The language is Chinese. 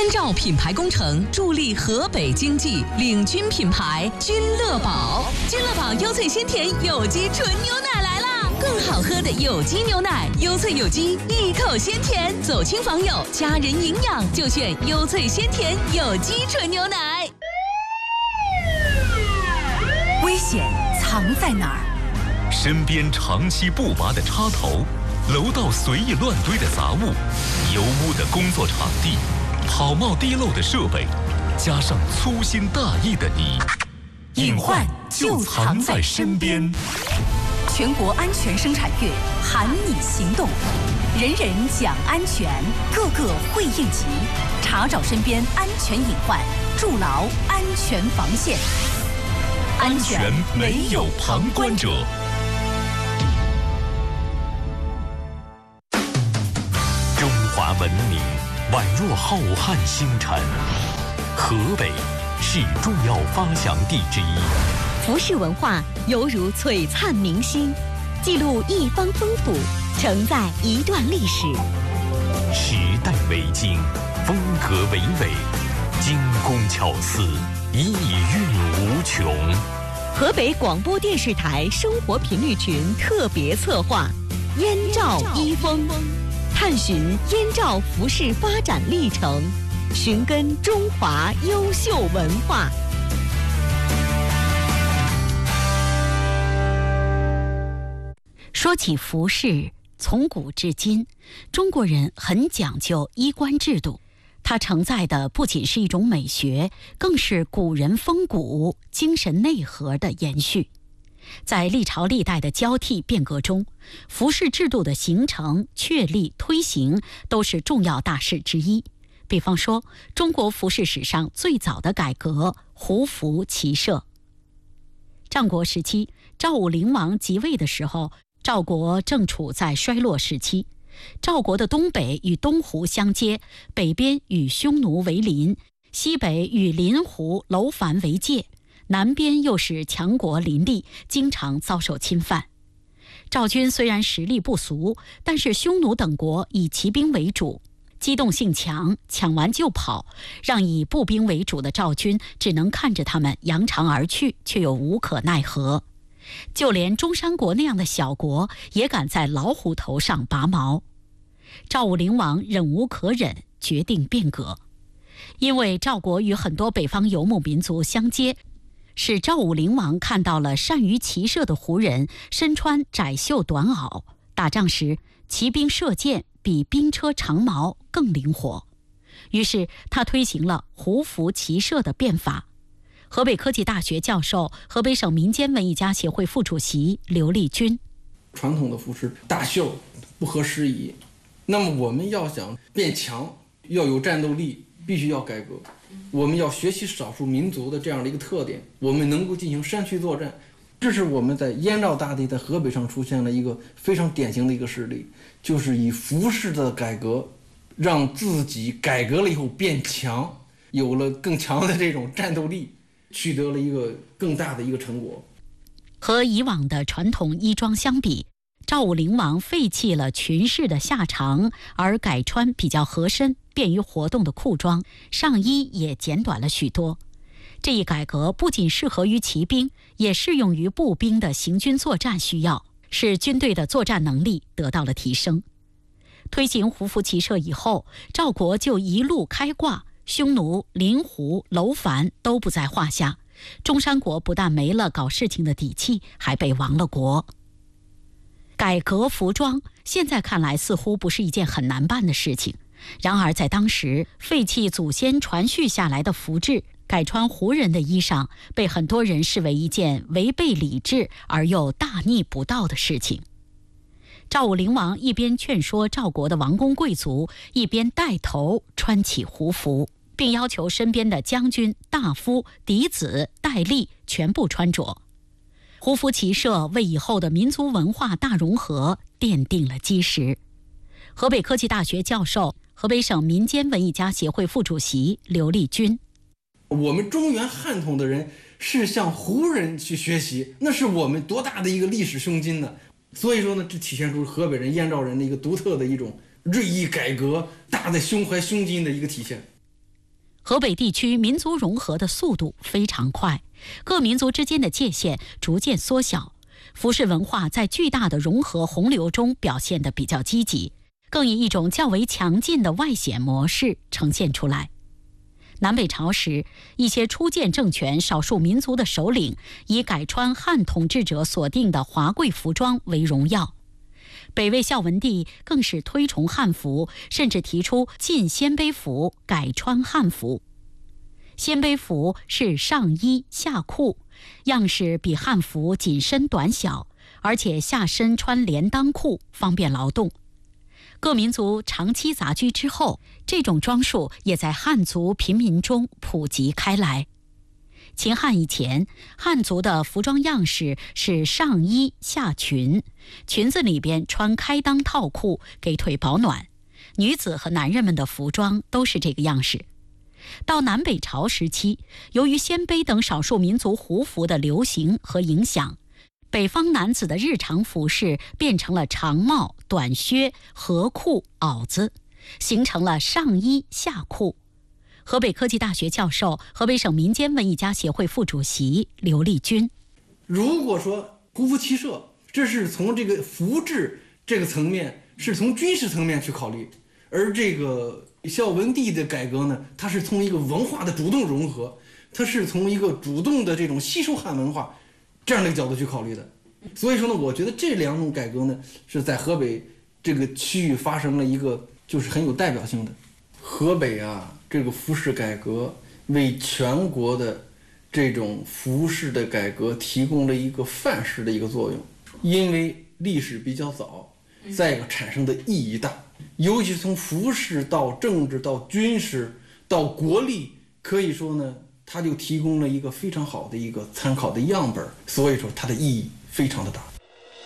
燕赵品牌工程助力河北经济，领军品牌君乐宝。君乐宝优萃鲜甜有机纯牛奶来啦！更好喝的有机牛奶，优萃有机，一口鲜甜。走亲访友，家人营养就选优萃鲜甜有机纯牛奶。 危险藏在哪儿？ 身边长期不拔的插头，楼道随意乱堆的杂物，油污的工作场地，跑冒滴漏的设备，加上粗心大意的你， 隐患就藏在身边。全国安全生产月喊你行动，人人讲安全，个个会应急，查找身边安全隐患，筑牢安全防线。 安全没有旁观者。中华文明宛若浩瀚星辰，河北是重要发祥地之一。 服饰文化犹如璀璨明星，记录一方风土，承载一段历史。 时代为经，风格为纬，精工巧思，意蕴无穷。 河北广播电视台生活频率群特别策划《燕赵一风》，探寻燕赵服饰发展历程，寻根中华优秀文化。说起服饰，从古至今，中国人很讲究衣冠制度。它承载的不仅是一种美学，更是古人风骨、精神内核的延续。在历朝历代的交替变革中，服饰制度的形成、确立、推行都是重要大事之一。比方说，中国服饰史上最早的改革——胡服骑射。战国时期，赵武灵王即位的时候，赵国正处在衰落时期。赵国的东北与东胡相接，北边与匈奴为邻，西北与邻胡楼烦为界，南边又是强国林立，经常遭受侵犯。赵军虽然实力不俗，但是匈奴等国以骑兵为主，机动性强，抢完就跑，让以步兵为主的赵军只能看着他们扬长而去，却又无可奈何。就连中山国那样的小国也敢在老虎头上拔毛。赵武灵王忍无可忍，决定变革。因为赵国与很多北方游牧民族相接，使赵武灵王看到了善于骑射的胡人身穿窄袖短袄，打仗时骑兵射箭比兵车长矛更灵活。于是他推行了胡服骑射的变法。河北科技大学教授、河北省民间文艺家协会副主席刘立军： 传统的服饰大袖不合时宜，那么我们要想变强，要有战斗力，必须要改革。我们要学习少数民族的这样的一个特点，我们能够进行山区作战。这是我们在燕赵大地在河北上出现了一个非常典型的一个事例，就是以服饰的改革，让自己改革了以后变强，有了更强的这种战斗力，取得了一个更大的一个成果。 和以往的传统衣装相比，赵武灵王废弃了裙式的下长，而改穿比较合身、便于活动的裤装，上衣也减短了许多。这一改革不仅适合于骑兵，也适用于步兵的行军作战需要，使军队的作战能力得到了提升。推行胡服骑射以后，赵国就一路开挂，匈奴、邻胡、楼烦都不在话下。中山国不但没了搞事情的底气，还被亡了国。改革服装，现在看来似乎不是一件很难办的事情。然而在当时，废弃祖先传续下来的服制，改穿胡人的衣裳，被很多人视为一件违背礼制而又大逆不道的事情。赵武灵王一边劝说赵国的王公贵族，一边带头穿起胡服，并要求身边的将军、大夫、嫡子、戴笠全部穿着。胡服骑射为以后的民族文化大融合奠定了基石。河北科技大学教授、河北省民间文艺家协会副主席刘立军： 我们中原汉统的人是向胡人去学习，那是我们多大的一个历史胸襟呢？所以说呢，这体现出河北人、燕赵人的一个独特的一种锐意改革、大的胸怀胸襟的一个体现。 河北地区民族融合的速度非常快，各民族之间的界限逐渐缩小，服饰文化在巨大的融合洪流中表现得比较积极，更以一种较为强劲的外显模式呈现出来。南北朝时，一些初建政权少数民族的首领以改穿汉统治者所定的华贵服装为荣耀。北魏孝文帝更是推崇汉服，甚至提出禁鲜卑服，改穿汉服。鲜卑服是上衣下裤，样式比汉服紧身短小，而且下身穿连裆裤，方便劳动。各民族长期杂居之后，这种装束也在汉族平民中普及开来。秦汉以前，汉族的服装样式是上衣下裙，裙子里边穿开裆套裤，给腿保暖。女子和男人们的服装都是这个样式。到南北朝时期，由于鲜卑等少数民族胡服的流行和影响，北方男子的日常服饰变成了长帽、短靴、合裤、袄子，形成了上衣下裤。河北科技大学教授、河北省民间文艺家协会副主席刘立军： 如果说胡服骑射，这是从这个服制这个层面，是从军事层面去考虑，而这个孝文帝的改革呢，它是从一个文化的主动融合，它是从一个主动的这种吸收汉文化这样的一个角度去考虑的。所以说呢，我觉得这两种改革呢，是在河北这个区域发生了一个就是很有代表性的。河北啊，这个服饰改革为全国的这种服饰的改革提供了一个范式的一个作用，因为历史比较早，再一个产生的意义大，尤其从服饰到政治到军事到国力，可以说呢，它就提供了一个非常好的一个参考的样本，所以说它的意义非常的大。